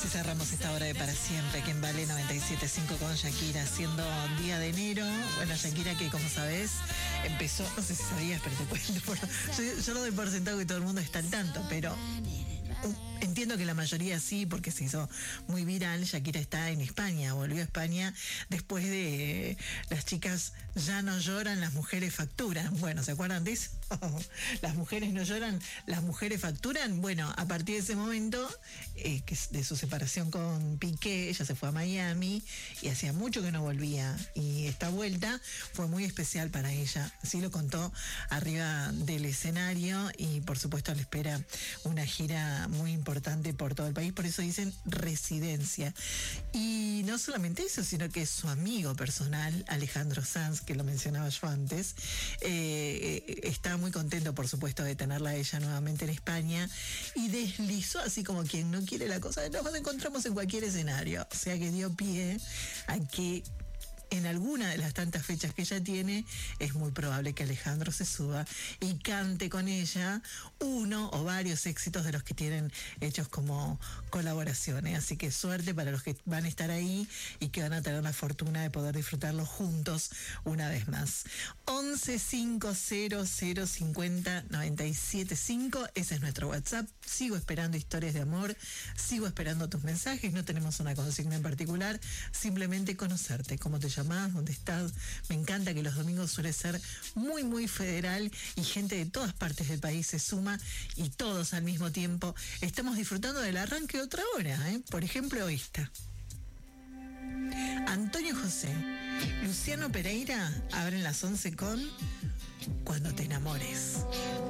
Cerramos esta hora de Para Siempre, que en Vale 97.5 con Shakira, siendo día de enero. Bueno, Shakira, que como sabés, empezó, no sé si sabías, pero te cuento. Yo lo doy por sentado que todo el mundo está al tanto, pero entiendo que la mayoría sí, porque se hizo muy viral. Shakira está en España, volvió a España después de Las chicas ya no lloran, las mujeres facturan. Bueno, ¿se acuerdan de eso? Las mujeres no lloran, las mujeres facturan. Bueno, a partir de ese momento, que de su separación con Piqué, ella se fue a Miami y hacía mucho que no volvía. Y esta vuelta fue muy especial para ella. Así lo contó arriba del escenario y por supuesto le espera una gira muy importante por todo el país, por eso dicen residencia. Y no solamente eso, sino que su amigo personal, Alejandro Sanz, que lo mencionaba yo antes, está muy contento, por supuesto, de tenerla a ella nuevamente en España, y deslizó así como quien no quiere la cosa, nos encontramos en cualquier escenario, o sea que dio pie a que en alguna de las tantas fechas que ella tiene, es muy probable que Alejandro se suba y cante con ella uno o varios éxitos de los que tienen hechos como colaboraciones. Así que suerte para los que van a estar ahí y que van a tener la fortuna de poder disfrutarlo juntos una vez más. 11 500 50 97 5, ese es nuestro WhatsApp. Sigo esperando historias de amor, sigo esperando tus mensajes, no tenemos una consigna en particular, simplemente conocerte, cómo te llamas, dónde estás. Me encanta que los domingos suele ser muy, muy federal y gente de todas partes del país se suma y todos al mismo tiempo estamos disfrutando del arranque de otra hora, ¿eh? Por ejemplo, esta. Antonio José, Luciano Pereira abren las 11 con Cuando te enamores.